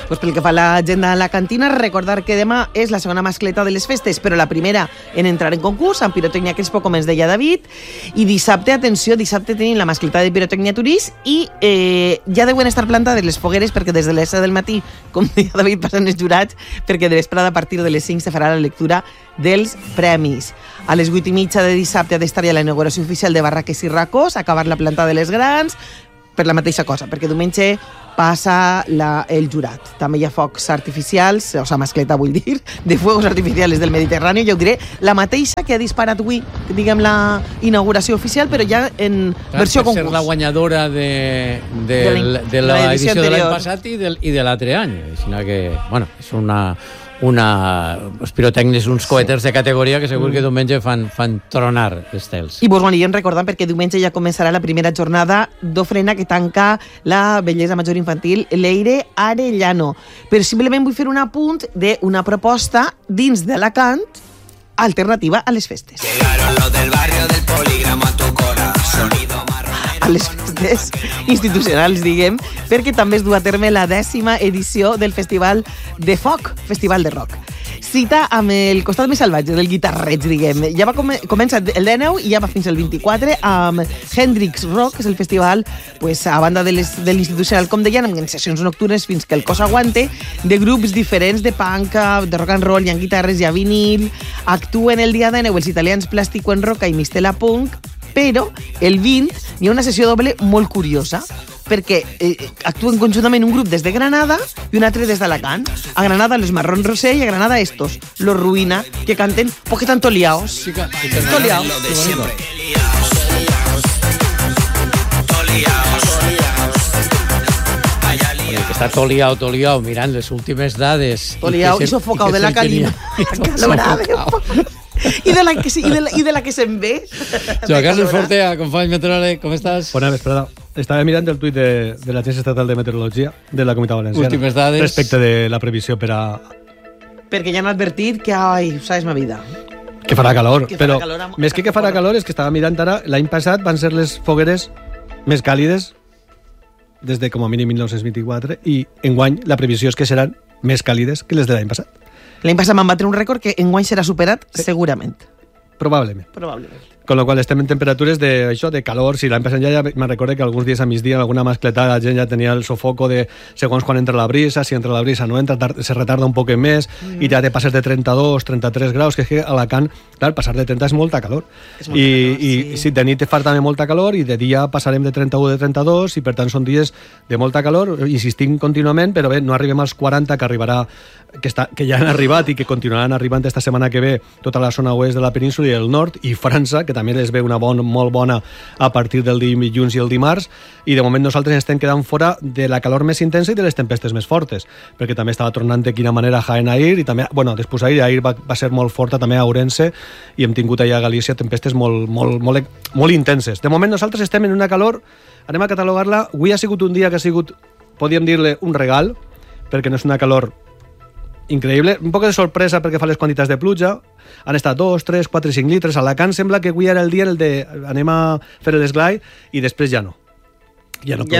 Pues pel que fa a l'agenda a la cantina, recordar que demà és la segona mascleta de les festes, però la primera en entrar en concurs, amb Pirotècnia Crespo, com ens deia David, i dissabte, atenció, dissabte tenim la mascleta de Pirotècnia Turís i ja deuen estar plantades les fogueres perquè des de les 7 del matí, com deia David, passen els jurats, perquè de vesprada a partir de les 5 se farà la lectura dels premis. A les 8:30 de dissabte ha d'estar ja la inauguració oficial de Barraques i Racós, acabar la planta de les grans, per la mateixa cosa, perquè diumenge passa el jurat. També hi ha focs artificials, o sigui, mascleta vull dir, de fuegos artificiales del Mediterrani, jo ho diré, la mateixa que ha disparat avui, diguem, la inauguració oficial, però ja en versió concurs. Per ser la guanyadora de l'edició de l'any passat i de l'altre any. Sinó que, bueno, és els pirotècnics, uns coeters de categoria que segur que diumenge fan tronar estels. I vos ho anirem recordant perquè diumenge ja començarà la primera jornada d'ofrena que tanca la bellesa major infantil Leire Arellano. Però simplement vull fer un apunt d'una proposta dins d'Alacant alternativa a les festes. Llegaron los del barrio del polígramo a tu cora, sonido marronero. A les festes institucionals, diguem, perquè també es du a terme la 10ª edició del Festival de Foc, Festival de Rock. Cita amb el costat més salvatge del guitarreig, diguem. Ja va començar el 19 i ja va fins al 24 amb Hendrix Rock, que és el festival, pues, a banda de l'institucional, com deien, amb sessions nocturnes fins que el cos aguante, de grups diferents de punk, de rock and roll, hi ha guitarres, hi ha vinil, actuen el dia 19 els italians Plástico en Roca i Mistela Punk, però el 20 hi ha una sessió doble molt curiosa, perquè actuen conjuntament un grup des de Granada i un altre des d'Alacant. A Granada los Marrón Rosé i a Granada estos, los Ruïna, que canten porque están toliaos. Sí, toliaos. Que està toliao, mirant les últimes dades. Toliao i sofocao de la calima. I de la que se'n ve. Joan Carles Fortea, company meteoròleg, com estàs? Bona vesprada. Estava mirant el tuit de l'Agència Estatal de Meteorologia de la Comunitat Valenciana. Últimes dades. Respecte de la previsió per a... Perquè ja han advertit que, ai, sabes ma vida. Que farà calor. Però més que farà calor és que estava mirant ara, l'any passat van ser les fogueres més càlides des de com a mínim 1924 i enguany la previsió és que seran més càlides que les de l'any passat. L'any passat van batre un rècord que enguany serà superat, sí. Segurament. Probablement. Con lo qual estem en temperatures de calor. Si l'any passat ja me'n recordo que alguns dies a migdia alguna mascletada la gent ja tenia el sofoco de segons quan entra la brisa, si entra la brisa no entra, se retarda un poc més i ja te passes de 32, 33 graus, que és que a Alacant, clar, passar de 30 és molta calor. I sí, de nit fa també molta calor i de dia passarem de 31 de 32 i per tant són dies de molta calor, insistim contínuament, però bé, no arribem als 40 que arribarà, que ja han arribat i que continuaran arribant esta setmana que ve tota la zona oest de la península i el nord, i França, que també les ve una molt bona a partir del dilluns i el dimarts, i de moment nosaltres estem quedant fora de la calor més intensa i de les tempestes més fortes, perquè també estava tornant de quina manera Jaén Ahir, i també, bueno, després Ahir va ser molt forta també a Ourense, i hem tingut allà a Galícia tempestes molt intenses. De moment nosaltres estem en una calor, anem a catalogar-la, avui ha sigut un dia que ha sigut, podríem dir-le, un regal, perquè no és una calor increïble, un poc de sorpresa perquè fa les quantitats de pluja, han estat 2, 3, 4, 5 litres, a Alacant sembla que avui era el dia el de anem a fer l'esglai i després ja no. Ja no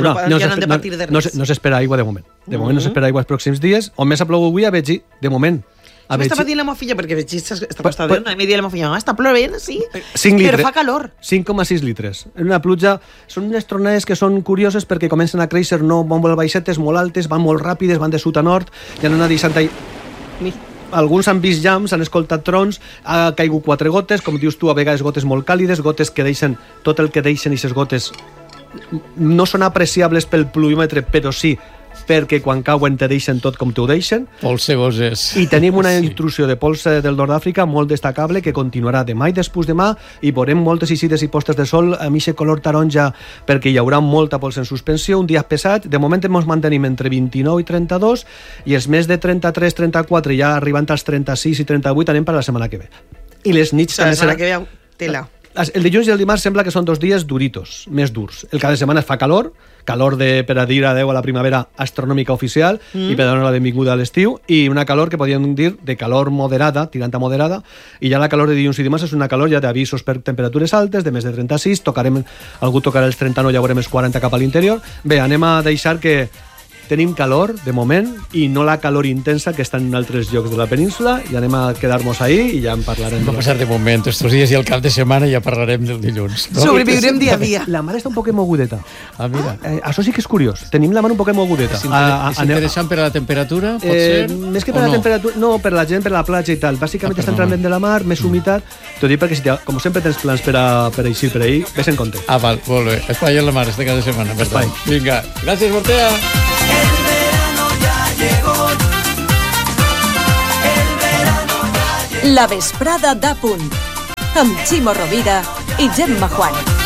s'espera aigua de moment. De moment no s'espera aigua els pròxims dies. On més ha plogut avui a Betxí, de moment. M'estava dient la meva filla, perquè Betxí està costada, i em deia la meva filla, està plovent, sí, 5 litres, però fa calor. 5,6 litres. En una pluja, són unes tronades que són curioses perquè comencen a créixer, no van molt baixetes, molt altes, van molt ràpides, van de sud a nord, i han anat deixant alguns han vist llams, han escoltat trons, ha caigut 4 gotes, com dius tu, a vegades gotes molt càlides, gotes que deixen, tot el que deixen aquestes gotes no són apreciables pel pluviòmetre, però sí perquè quan cauen te deixen tot com t'ho deixen. Polse goses. I tenim una intrusió de pols del nord d'Àfrica molt destacable que continuarà demà i després demà, i veurem moltes eixides i postes de sol amb aquest color taronja perquè hi haurà molta pols en suspensió, un dia pesat. De moment ens mantenim entre 29 i 32 i els més de 33, 34 ja arribant als 36 i 38 anem per la setmana que ve. I les nits també seran... que ve tela. El dilluns i el dimarts sembla que són 2 dies duritos, més durs. El cap de setmana fa calor per a dir adeu a la primavera astronòmica oficial i per donar la benvinguda a l'estiu, i una calor que podríem dir de calor moderada, tirant a moderada, i ja la calor de dilluns i dimarts és una calor ja d'avisos per temperatures altes, de més de 36, algú tocarà els 39, ja veurem els 40 cap a l'interior. Bé, anem a deixar que tenim calor, de moment, i no la calor intensa que està en altres llocs de la península, i anem a quedar-nos ahí i ja en parlarem. Va passar de moment, estos dies i el cap de setmana ja parlarem del dilluns. No? Sobreviurem dia a dia. La mar està un poc mogudeta. Ah, mira. Això sí que és curiós. Tenim la mar un poc mogudeta. És interessant per a la temperatura, pot ser? Més que per la temperatura, no, per la gent, per la platja i tal. Bàsicament està entrant vent de la mar, més humitat. T'ho dic perquè, si com sempre tens plans per eixir per ahir, ves en compte. Ah, val, molt bé. Espai en la mar este cada setmana, per tant. Vinga, gràcies, Mortea. El verano ya llegó. El verano ya llegó. La vesprada d'A Punt, amb Ximo Rovira i Gemma Juan.